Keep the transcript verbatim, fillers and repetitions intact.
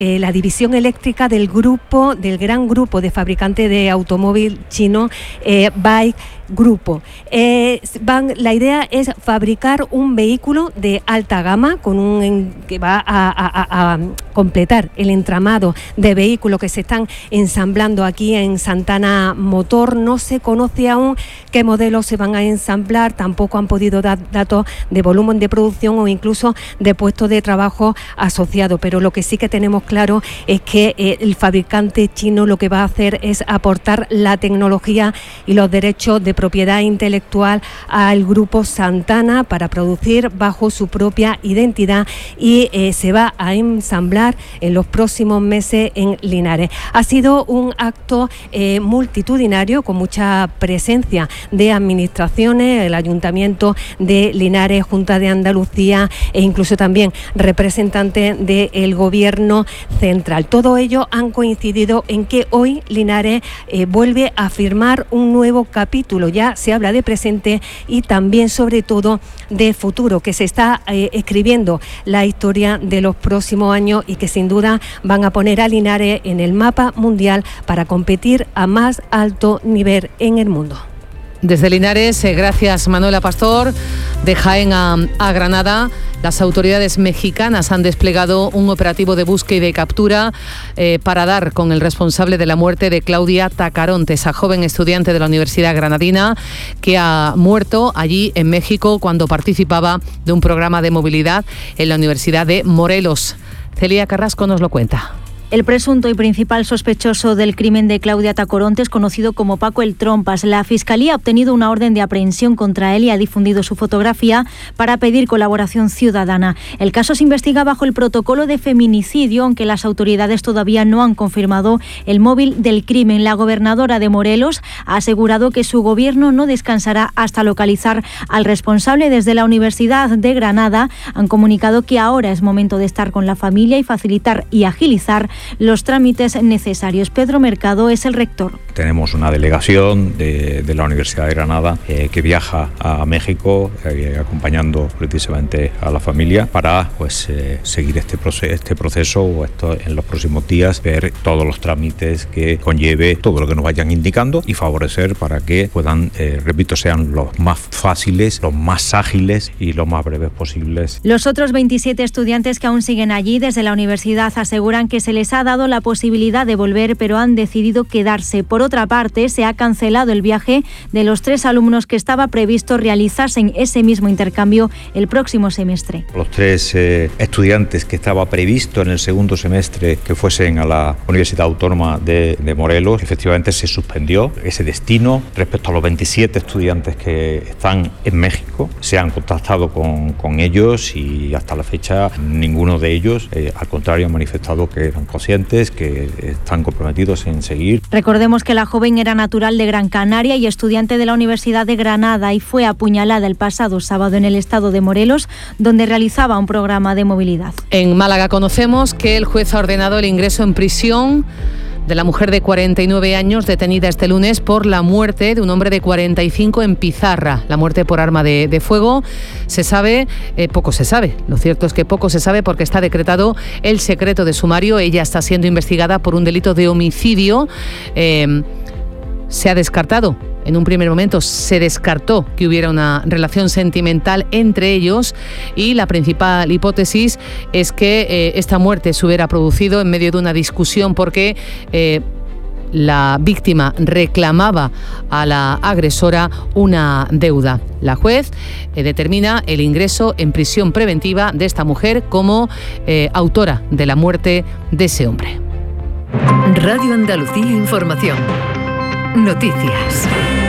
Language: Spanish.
Eh, la división eléctrica del grupo, del gran grupo de fabricantes de automóvil chino, eh, Bike Grupo. Eh, van, la idea es fabricar un vehículo de alta gama con un en, que va a, a, a, a completar el entramado de vehículos que se están ensamblando aquí en Santana Motor. No se conoce aún qué modelos se van a ensamblar, tampoco han podido dar datos de volumen de producción o incluso de puestos de trabajo asociados, pero lo que sí que tenemos claro es que eh, el fabricante chino lo que va a hacer es aportar la tecnología y los derechos de propiedad intelectual al grupo Santana para producir bajo su propia identidad y eh, se va a ensamblar en los próximos meses en Linares. Ha sido un acto eh, multitudinario con mucha presencia de administraciones, el Ayuntamiento de Linares, Junta de Andalucía e incluso también representantes del Gobierno central. Todo ello han coincidido en que hoy Linares eh, vuelve a firmar un nuevo capítulo. Ya se habla de presente y también sobre todo de futuro, que se está eh, escribiendo la historia de los próximos años y que sin duda van a poner a Linares en el mapa mundial para competir a más alto nivel en el mundo. Desde Linares, eh, gracias Manuela Pastor. De Jaén a, a Granada, las autoridades mexicanas han desplegado un operativo de búsqueda y de captura eh, para dar con el responsable de la muerte de Claudia Tacaronte, esa joven estudiante de la Universidad Granadina que ha muerto allí en México cuando participaba de un programa de movilidad en la Universidad de Morelos. Celia Carrasco nos lo cuenta. El presunto y principal sospechoso del crimen de Claudia Tacaronte es conocido como Paco el Trompas. La Fiscalía ha obtenido una orden de aprehensión contra él y ha difundido su fotografía para pedir colaboración ciudadana. El caso se investiga bajo el protocolo de feminicidio, aunque las autoridades todavía no han confirmado el móvil del crimen. La gobernadora de Morelos ha asegurado que su gobierno no descansará hasta localizar al responsable. Desde la Universidad de Granada han comunicado que ahora es momento de estar con la familia y facilitar y agilizar los trámites necesarios. Pedro Mercado es el rector. Tenemos una delegación de, de la Universidad de Granada eh, que viaja a México eh, acompañando precisamente a la familia para pues eh, seguir este proceso, este proceso o esto en los próximos días, ver todos los trámites que conlleve, todo lo que nos vayan indicando y favorecer para que puedan, eh, repito, sean los más fáciles, los más ágiles y los más breves posibles. Los otros veintisiete estudiantes que aún siguen allí desde la universidad aseguran que se les ha dado la posibilidad de volver, pero han decidido quedarse. Por otra parte, se ha cancelado el viaje de los tres alumnos que estaba previsto realizarse en ese mismo intercambio el próximo semestre. Los tres eh, estudiantes que estaba previsto en el segundo semestre que fuesen a la Universidad Autónoma de, de Morelos, efectivamente se suspendió ese destino. Respecto a los veintisiete estudiantes que están en México, se han contactado con, con ellos y hasta la fecha ninguno de ellos, eh, al contrario, han manifestado que eran conscientes, que están comprometidos en seguir. Recordemos que la joven era natural de Gran Canaria y estudiante de la Universidad de Granada y fue apuñalada el pasado sábado en el estado de Morelos, donde realizaba un programa de movilidad. En Málaga conocemos que el juez ha ordenado el ingreso en prisión de la mujer de cuarenta y nueve años detenida este lunes por la muerte de un hombre de cuarenta y cinco en Pizarra. La muerte por arma de, de fuego. Se sabe, eh, poco se sabe. Lo cierto es que poco se sabe porque está decretado el secreto de sumario. Ella está siendo investigada por un delito de homicidio. Eh, se ha descartado. En un primer momento se descartó que hubiera una relación sentimental entre ellos y la principal hipótesis es que eh, esta muerte se hubiera producido en medio de una discusión porque eh, la víctima reclamaba a la agresora una deuda. La juez eh, determina el ingreso en prisión preventiva de esta mujer como eh, autora de la muerte de ese hombre. Radio Andalucía Información. Noticias.